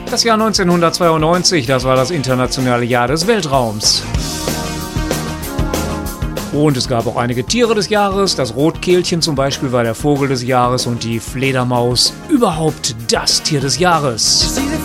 Das Jahr 1992, das war das internationale Jahr des Weltraums. Und es gab auch einige Tiere des Jahres. Das Rotkehlchen zum Beispiel war der Vogel des Jahres und die Fledermaus überhaupt das Tier des Jahres.